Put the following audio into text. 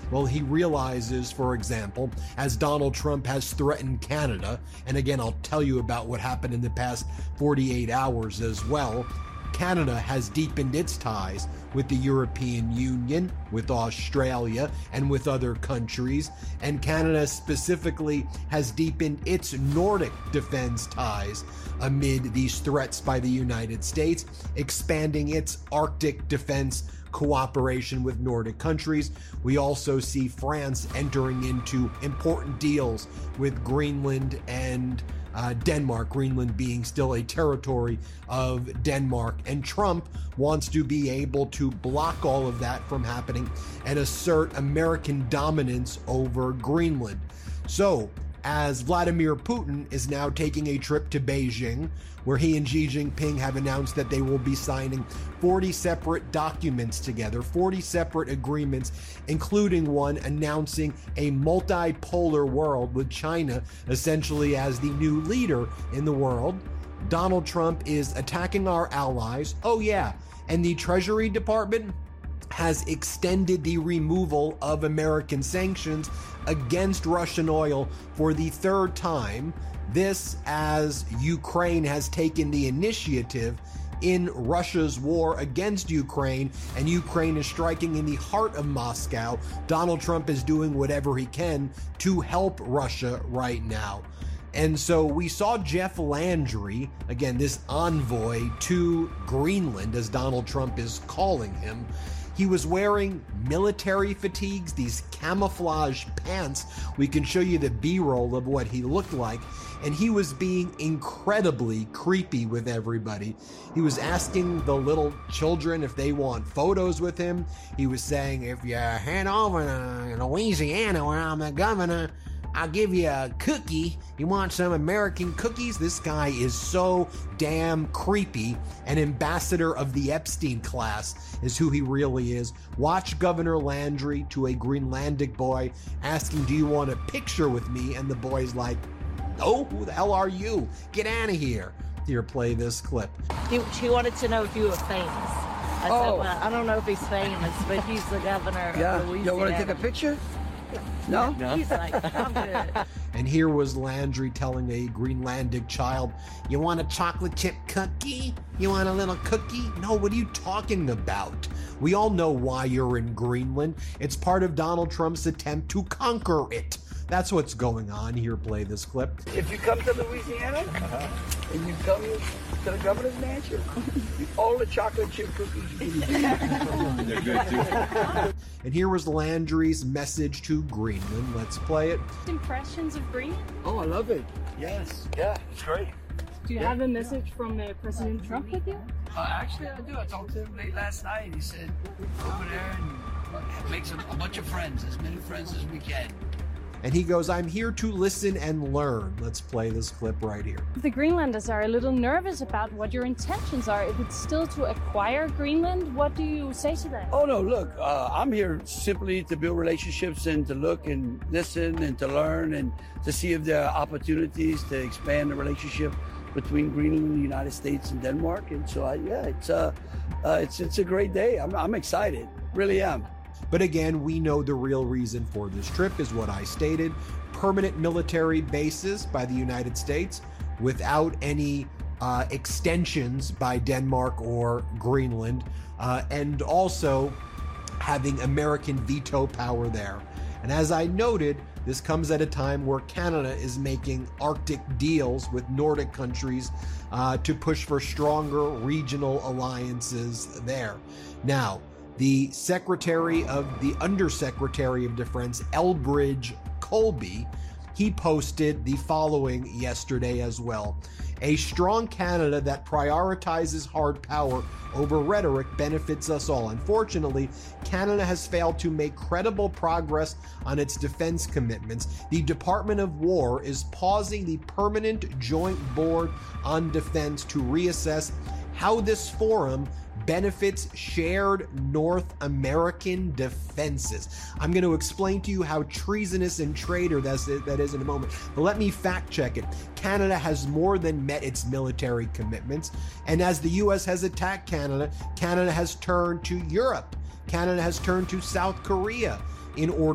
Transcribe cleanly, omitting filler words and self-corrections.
Well, he realizes, for example, as Donald Trump has threatened Canada, and again, I'll tell you about what happened in the past 48 hours as well, Canada has deepened its ties with the European Union, with Australia, and with other countries. And Canada specifically has deepened its Nordic defense ties amid these threats by the United States, expanding its Arctic defense cooperation with Nordic countries. We also see France entering into important deals with Greenland and Denmark, Greenland being still a territory of Denmark. And Trump wants to be able to block all of that from happening and assert American dominance over Greenland. So, as Vladimir Putin is now taking a trip to Beijing, where he and Xi Jinping have announced that they will be signing 40 separate documents together, 40 separate agreements, including one announcing a multipolar world with China essentially as the new leader in the world. Donald Trump is attacking our allies. Oh yeah, and the Treasury Department has extended the removal of American sanctions against Russian oil for the third time. This as Ukraine has taken the initiative in Russia's war against Ukraine, and Ukraine is striking in the heart of Moscow. Donald Trump is doing whatever he can to help Russia right now. And so we saw Jeff Landry, again, this envoy to Greenland, as Donald Trump is calling him. He was wearing military fatigues, these camouflage pants. We can show you the B-roll of what he looked like. And he was being incredibly creepy with everybody. He was asking the little children if they want photos with him. He was saying, if you head over to Louisiana where I'm the governor, I'll give you a cookie. You want some American cookies? This guy is so damn creepy. An ambassador of the Epstein class is who he really is. Watch Governor Landry to a Greenlandic boy asking, do you want a picture with me? And the boy's like, no, who the hell are you? Get out of here. Here, play this clip. She wanted to know if you were famous. I said, well, I don't know if he's famous, but he's the governor of Louisiana. You want to take a picture? No? He's like, I'm good. And here was Landry telling a Greenlandic child, you want a chocolate chip cookie? You want a little cookie? No, what are you talking about? We all know why you're in Greenland. It's part of Donald Trump's attempt to conquer it. That's what's going on. Here, play this clip. If you come to Louisiana and you come to the governor's mansion, all the chocolate chip cookies you can eat. They're good too. And here was Landry's message to Greenland. Let's play it. Impressions of Greenland? Oh, I love it. Yes. Yeah, it's great. Do you have a message from President Trump with you? Actually, I do. I talked to him late last night. He said, go over there and make a bunch of friends, as many friends as we can. And he goes, I'm here to listen and learn. Let's play this clip right here. The Greenlanders are a little nervous about what your intentions are. If it's still to acquire Greenland, what do you say to them? Oh, no, look, I'm here simply to build relationships and to look and listen and to learn and to see if there are opportunities to expand the relationship between Greenland, the United States, and Denmark. And so, it's a great day. I'm excited, really am. But again, we know the real reason for this trip is what I stated. Permanent military bases by the United States without any extensions by Denmark or Greenland, and also having American veto power there. And as I noted, this comes at a time where Canada is making Arctic deals with Nordic countries to push for stronger regional alliances there. Now, the Undersecretary of Defense, Elbridge Colby, he posted the following yesterday as well. A strong Canada that prioritizes hard power over rhetoric benefits us all. Unfortunately, Canada has failed to make credible progress on its defense commitments. The Department of War is pausing the Permanent Joint Board on Defense to reassess how this forum benefits shared North American defenses. I'm going to explain to you how treasonous and traitor that is in a moment, but let me fact check it. Canada has more than met its military commitments, and as the U.S. has attacked Canada, Canada has turned to Europe. Canada has turned to South Korea in order